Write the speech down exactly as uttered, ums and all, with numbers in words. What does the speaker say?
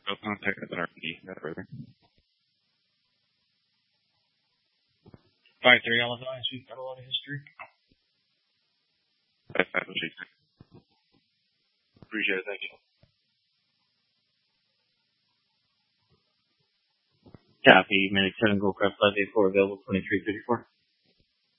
No contact with an R P D. Not further. five three Amazon, she's got a lot of history. That's not what she said. Appreciate it. Thank you. Copy. Medic seven, Goldcraft five eight four, available twenty-three fifty-four.